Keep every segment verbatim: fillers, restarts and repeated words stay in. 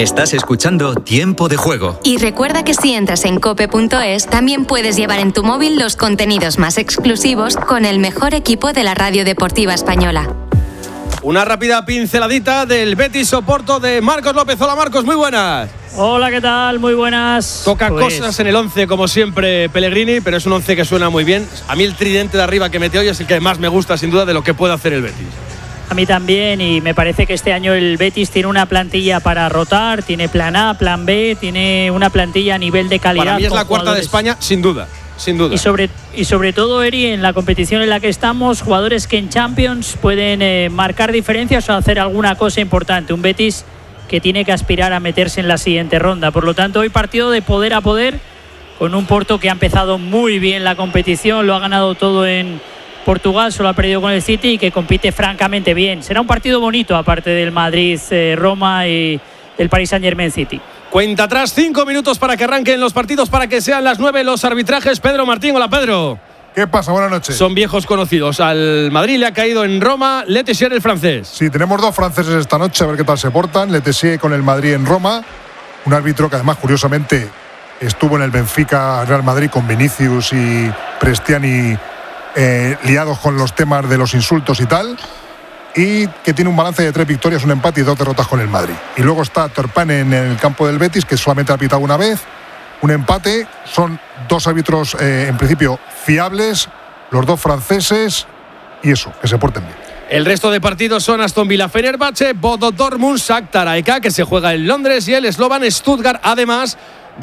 Estás escuchando Tiempo de Juego. Y recuerda que si entras en cope punto es, también puedes llevar en tu móvil los contenidos más exclusivos con el mejor equipo de la radio deportiva española. Una rápida pinceladita del Betis Oporto de Marcos López. Hola Marcos, muy buenas. Hola, ¿qué tal? Muy buenas. Toca pues... cosas en el once como siempre Pellegrini, pero es un once que suena muy bien. A mí el tridente de arriba que mete hoy es el que más me gusta sin duda de lo que puede hacer el Betis. A mí también, y me parece que este año el Betis tiene una plantilla para rotar, tiene plan A, plan B, tiene una plantilla a nivel de calidad. Para mí es la cuarta jugadores. de España, sin duda. Sin duda. Y sobre, y sobre todo, Eri, en la competición en la que estamos, jugadores que en Champions pueden eh, marcar diferencias o hacer alguna cosa importante. Un Betis que tiene que aspirar a meterse en la siguiente ronda. Por lo tanto, hoy partido de poder a poder, con un Porto que ha empezado muy bien la competición, lo ha ganado todo en Portugal, solo ha perdido con el City y que compite francamente bien. Será un partido bonito, aparte del Madrid-Roma eh, y del Paris Saint-Germain City. Cuenta atrás, cinco minutos para que arranquen los partidos, para que sean las nueve los arbitrajes. Pedro Martín, hola Pedro. ¿Qué pasa? Buenas noches. Son viejos conocidos. Al Madrid le ha caído en Roma Le Tissier, el francés. Sí, tenemos dos franceses esta noche, a ver qué tal se portan. Le Tissier con el Madrid en Roma. Un árbitro que además, curiosamente, estuvo en el Benfica Real Madrid con Vinicius y Prestiani eh, liados con los temas de los insultos y tal. Y que tiene un balance de tres victorias, un empate y dos derrotas con el Madrid. Y luego está Turpin en el campo del Betis, que solamente ha pitado una vez. Un empate. Son dos árbitros, eh, en principio, fiables, los dos franceses, y eso, que se porten bien. El resto de partidos son Aston Villa Fenerbahce, Bodo Dortmund, Shakhtar Aika, que se juega en Londres, y el Slovan Stuttgart, además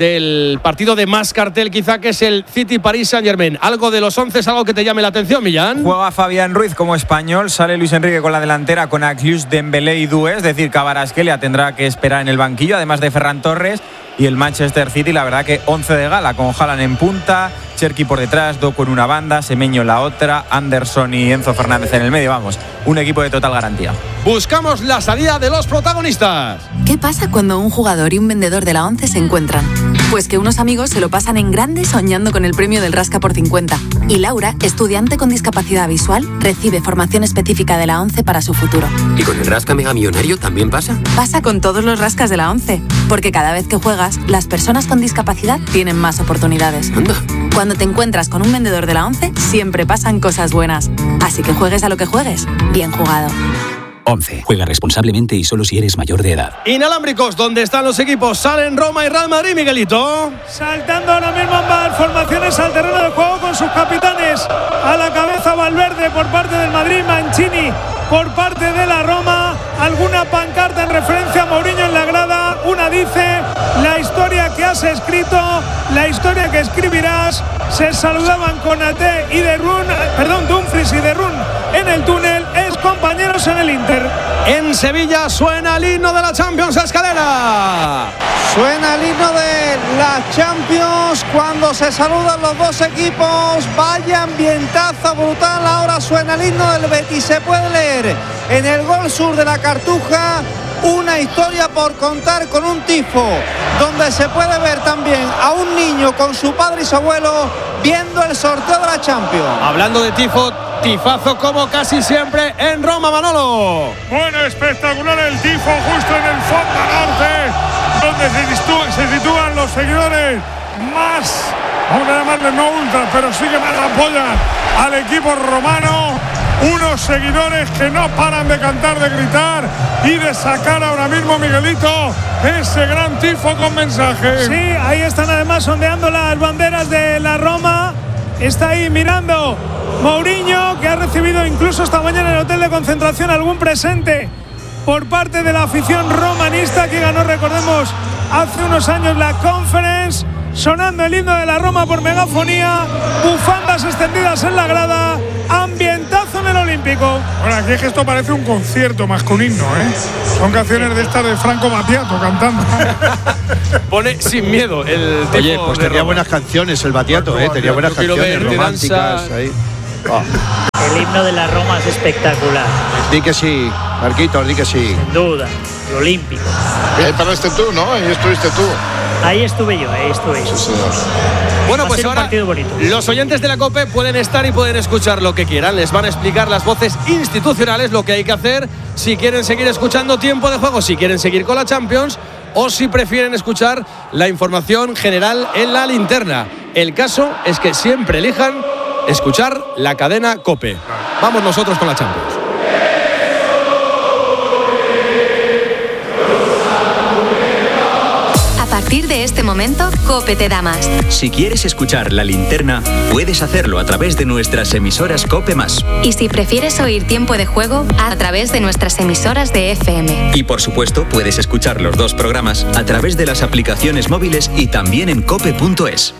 del partido de más cartel quizá, que es el City Paris Saint-Germain. ¿Algo de los once es algo que te llame la atención, Millán? Juega Fabián Ruiz como español, sale Luis Enrique con la delantera con Aklius, Dembélé y Doué, es decir, Kvaratskhelia tendrá que esperar en el banquillo, además de Ferran Torres. Y el Manchester City, la verdad que once de gala, con Haaland en punta, Cherki por detrás, Doku en una banda, Semenyo en la otra, Anderson y Enzo Fernández en el medio. Vamos, un equipo de total garantía. Buscamos la salida de los protagonistas. ¿Qué pasa cuando un jugador y un vendedor de la once se encuentran? Pues que unos amigos se lo pasan en grande soñando con el premio del Rasca por cincuenta. Y Laura, estudiante con discapacidad visual, recibe formación específica de la once para su futuro. ¿Y con el Rasca Mega Millonario también pasa? Pasa con todos los rascas de la once, porque cada vez que juegas, las personas con discapacidad tienen más oportunidades. Anda. Cuando te encuentras con un vendedor de la once, siempre pasan cosas buenas. Así que juegues a lo que juegues, bien jugado. once. Juega responsablemente y solo si eres mayor de edad. Inalámbricos, donde están los equipos. Salen Roma y Real Madrid, Miguelito. Saltando ahora mismo ambas formaciones al terreno de juego con sus capitanes. A la cabeza Valverde por parte del Madrid, Mancini por parte de la Roma. Alguna pancarta en referencia a Mourinho en la grada. Una dice: la historia que has escrito, la historia que escribirás. Se saludaban con Ate y de Run, perdón, Dumfries y de Run en el túnel. Es compañeros en el Inter. En Sevilla suena el himno de la Champions, Escalera. Suena el himno de la Champions cuando se saludan los dos equipos. Vaya ambientazo brutal. Ahora suena el himno del Betis. Se puede leer en el gol sur de la Cartuja una historia por contar, con un tifo donde se puede ver también a un niño con su padre y su abuelo viendo el sorteo de la Champions. Hablando de tifo, tifazo como casi siempre en Roma, Manolo. Bueno, espectacular el tifo justo en el fondo norte, donde se sitúan, se sitúan los seguidores más, vamos a llamarle no ultra, pero sí que más apoyan al equipo romano. Unos seguidores que no paran de cantar, de gritar y de sacar ahora mismo, Miguelito, ese gran tifo con mensaje. Sí, ahí están además ondeando las banderas de la Roma. Está ahí mirando Mourinho, que ha recibido incluso esta mañana en el hotel de concentración algún presente por parte de la afición romanista, que ganó, recordemos, hace unos años la Conference. Sonando el himno de la Roma por megafonía, bufandas extendidas en la grada, ambientazo en el Olímpico. Bueno, aquí es que esto parece un concierto más que un himno, ¿eh? Son canciones de estas de Franco Battiato cantando. Pone sin miedo el tipo. Oye, pues tenía buenas canciones el Battiato, ¿eh? Tenía buenas canciones románticas ahí. Oh. El himno de la Roma es espectacular. Di que sí, Marquitos, di que sí. Sin duda, el Olímpico. Ahí paraste tú, ¿no? Ahí estuviste tú. Ahí estuve yo, ahí estuve yo. Sí, señor. Bueno, pues ahora los oyentes de la COPE pueden estar y pueden escuchar lo que quieran. Les van a explicar las voces institucionales lo que hay que hacer si quieren seguir escuchando Tiempo de Juego, si quieren seguir con la Champions, o si prefieren escuchar la información general en la linterna. El caso es que siempre elijan escuchar la cadena COPE. Vamos nosotros con la Champions. A partir de este momento, COPE te da más. Si quieres escuchar la linterna, puedes hacerlo a través de nuestras emisoras COPE más. Y si prefieres oír Tiempo de Juego, a través de nuestras emisoras de F M. Y por supuesto, puedes escuchar los dos programas a través de las aplicaciones móviles y también en cope punto es.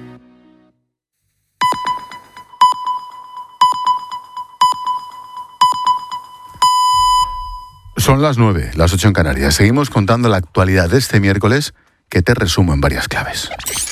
Son las nueve, las ocho en Canarias. Seguimos contando la actualidad de este miércoles, que te resumo en varias claves.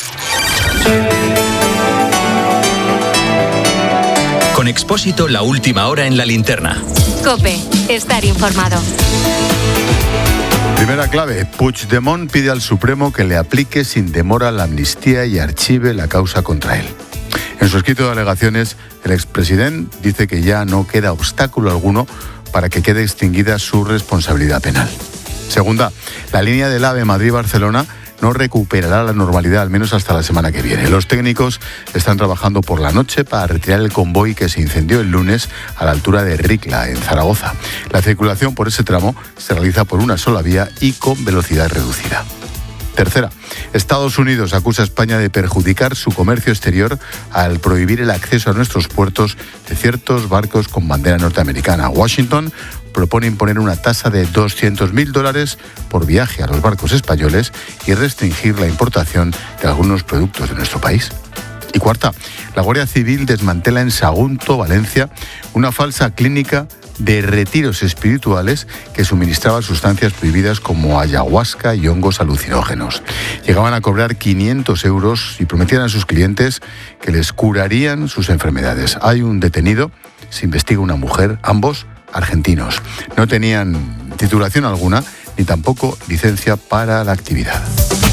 Con Expósito, la última hora en la linterna. COPE, estar informado. Primera clave, Puigdemont pide al Supremo que le aplique sin demora la amnistía y archive la causa contra él. En su escrito de alegaciones, el expresidente dice que ya no queda obstáculo alguno para que quede extinguida su responsabilidad penal. Segunda, la línea del AVE Madrid-Barcelona no recuperará la normalidad, al menos hasta la semana que viene. Los técnicos están trabajando por la noche para retirar el convoy que se incendió el lunes a la altura de Ricla, en Zaragoza. La circulación por ese tramo se realiza por una sola vía y con velocidad reducida. Tercera, Estados Unidos acusa a España de perjudicar su comercio exterior al prohibir el acceso a nuestros puertos de ciertos barcos con bandera norteamericana. Washington propone imponer una tasa de doscientos mil dólares por viaje a los barcos españoles y restringir la importación de algunos productos de nuestro país. Y cuarta, la Guardia Civil desmantela en Sagunto, Valencia, una falsa clínica de retiros espirituales que suministraba sustancias prohibidas como ayahuasca y hongos alucinógenos. Llegaban a cobrar quinientos euros y prometían a sus clientes que les curarían sus enfermedades. Hay un detenido, se investiga una mujer, ambos argentinos. No tenían titulación alguna ni tampoco licencia para la actividad.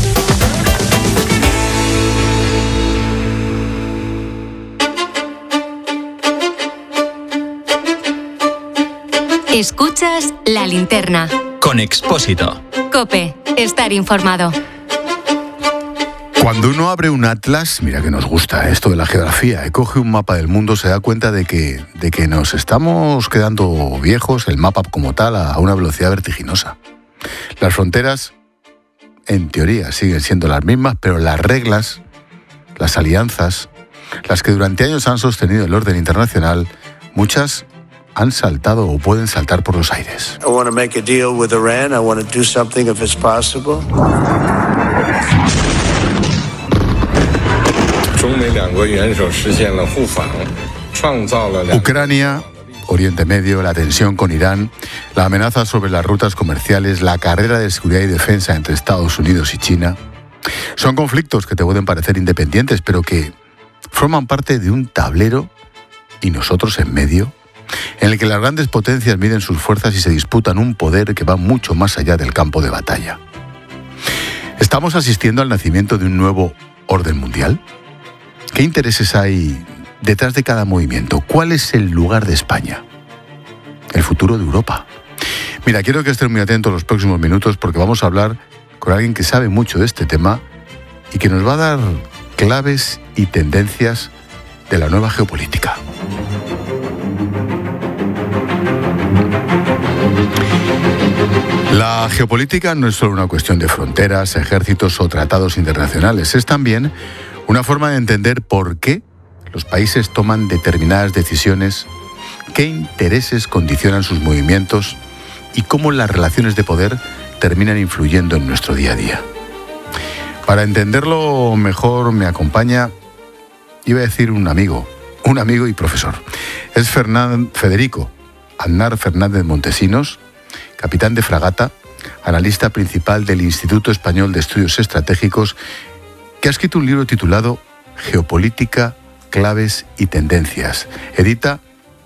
Escuchas la linterna. Con Expósito. COPE, estar informado. Cuando uno abre un atlas, mira que nos gusta esto de la geografía, y coge un mapa del mundo, se da cuenta de que, de que nos estamos quedando viejos, el mapa como tal, a una velocidad vertiginosa. Las fronteras, en teoría, siguen siendo las mismas, pero las reglas, las alianzas, las que durante años han sostenido el orden internacional, muchas han saltado o pueden saltar por los aires. I want to make a deal with Iran. I want to do something if it's possible. Ucrania, Oriente Medio, la tensión con Irán, la amenaza sobre las rutas comerciales, la carrera de seguridad y defensa entre Estados Unidos y China. Son conflictos que te pueden parecer independientes, pero que forman parte de un tablero y nosotros en medio, en el que las grandes potencias miden sus fuerzas y se disputan un poder que va mucho más allá del campo de batalla. ¿Estamos asistiendo al nacimiento de un nuevo orden mundial? ¿Qué intereses hay detrás de cada movimiento? ¿Cuál es el lugar de España? El futuro de Europa. Mira, quiero que estés muy atento los próximos minutos porque vamos a hablar con alguien que sabe mucho de este tema y que nos va a dar claves y tendencias de la nueva geopolítica. La geopolítica no es solo una cuestión de fronteras, ejércitos o tratados internacionales. Es también una forma de entender por qué los países toman determinadas decisiones, qué intereses condicionan sus movimientos y cómo las relaciones de poder terminan influyendo en nuestro día a día. Para entenderlo mejor me acompaña, iba a decir un amigo, un amigo y profesor. Es Fernán, Federico Aznar Fernández Montesinos, capitán de fragata, analista principal del Instituto Español de Estudios Estratégicos, que ha escrito un libro titulado Geopolítica, claves y tendencias. Edita